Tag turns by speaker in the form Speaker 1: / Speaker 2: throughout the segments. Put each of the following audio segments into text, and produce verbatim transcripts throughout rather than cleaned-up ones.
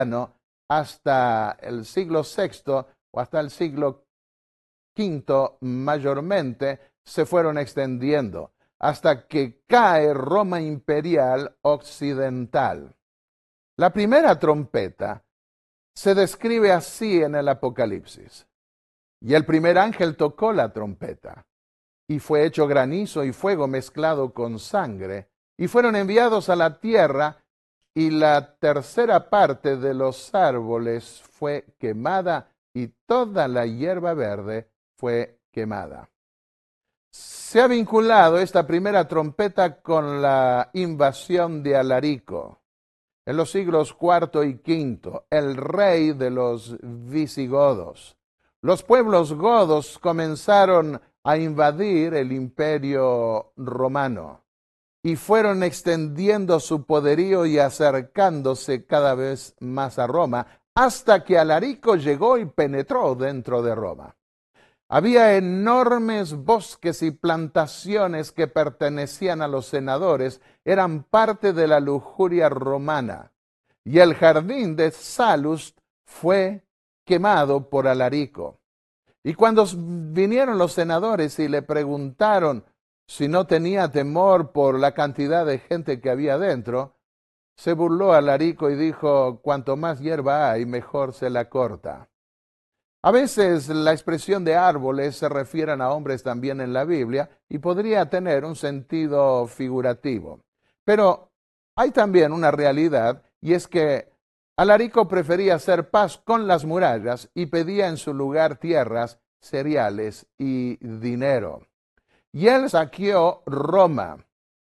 Speaker 1: hasta el siglo sexto o hasta el siglo quinto mayormente se fueron extendiendo hasta que cae Roma imperial occidental. La primera trompeta se describe así en el Apocalipsis. Y el primer ángel tocó la trompeta, y fue hecho granizo y fuego mezclado con sangre, y fueron enviados a la tierra, y la tercera parte de los árboles fue quemada, y toda la hierba verde fue quemada. Se ha vinculado esta primera trompeta con la invasión de Alarico. En los siglos cuarto y quinto, el rey de los visigodos. Los pueblos godos comenzaron a invadir el imperio romano y fueron extendiendo su poderío y acercándose cada vez más a Roma, hasta que Alarico llegó y penetró dentro de Roma. Había enormes bosques y plantaciones que pertenecían a los senadores, eran parte de la lujuria romana. Y el jardín de Salus fue quemado por Alarico. Y cuando vinieron los senadores y le preguntaron si no tenía temor por la cantidad de gente que había dentro, se burló Alarico y dijo: cuanto más hierba hay, mejor se la corta. A veces la expresión de árboles se refieren a hombres también en la Biblia y podría tener un sentido figurativo. Pero hay también una realidad, y es que Alarico prefería hacer paz con las murallas y pedía en su lugar tierras, cereales y dinero. Y él saqueó Roma.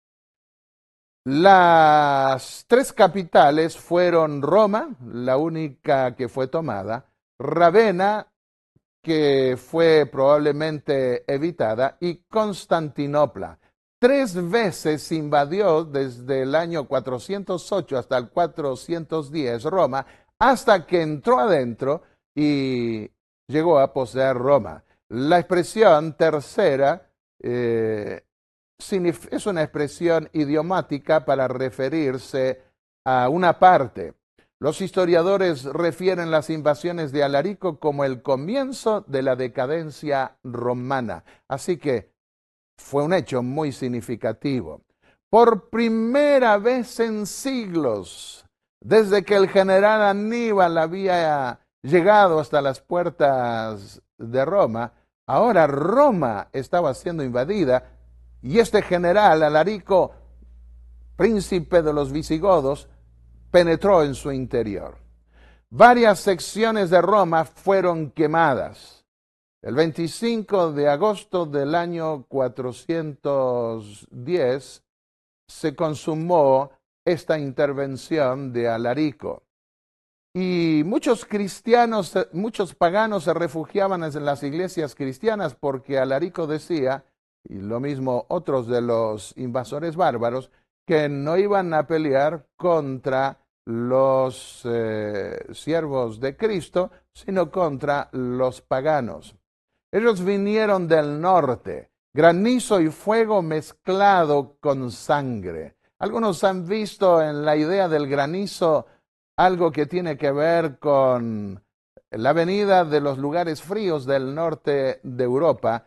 Speaker 1: Las tres capitales fueron Roma, la única que fue tomada, Ravenna, que fue probablemente evitada, y Constantinopla. Tres veces invadió desde el año cuatrocientos ocho hasta el cuatrocientos diez Roma, hasta que entró adentro y llegó a poseer Roma. La expresión tercera eh, es una expresión idiomática para referirse a una parte. Los historiadores refieren las invasiones de Alarico como el comienzo de la decadencia romana. Así que fue un hecho muy significativo. Por primera vez en siglos, desde que el general Aníbal había llegado hasta las puertas de Roma, ahora Roma estaba siendo invadida y este general Alarico, príncipe de los visigodos, penetró en su interior. Varias secciones de Roma fueron quemadas. El veinticinco de agosto del año cuatrocientos diez se consumó esta intervención de Alarico. Y muchos cristianos, muchos paganos se refugiaban en las iglesias cristianas porque Alarico decía, y lo mismo otros de los invasores bárbaros, que no iban a pelear contra los eh, siervos de Cristo, sino contra los paganos. Ellos vinieron del norte, granizo y fuego mezclado con sangre. Algunos han visto en la idea del granizo algo que tiene que ver con la venida de los lugares fríos del norte de Europa.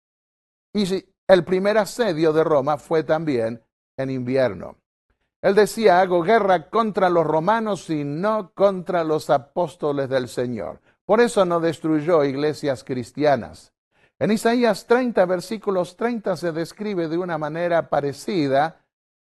Speaker 1: Y el primer asedio de Roma fue también en invierno. Él decía: hago guerra contra los romanos y no contra los apóstoles del Señor. Por eso no destruyó iglesias cristianas. En Isaías treinta, versículos treinta, se describe de una manera parecida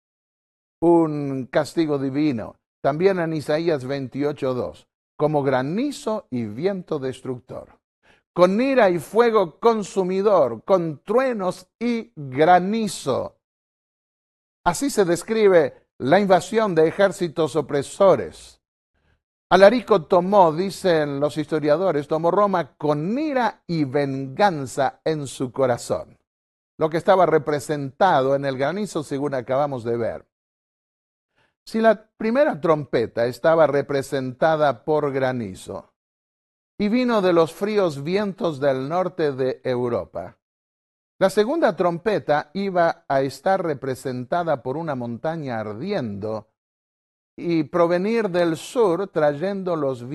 Speaker 1: un castigo divino. También en Isaías veintiocho, dos, como granizo y viento destructor, con ira y fuego consumidor, con truenos y granizo. Así se describe la invasión de ejércitos opresores. Alarico tomó, dicen los historiadores, tomó Roma con ira y venganza en su corazón, lo que estaba representado en el granizo, según acabamos de ver. Si la primera trompeta estaba representada por granizo y vino de los fríos vientos del norte de Europa, la segunda trompeta iba a estar representada por una montaña ardiendo y provenir del sur trayendo los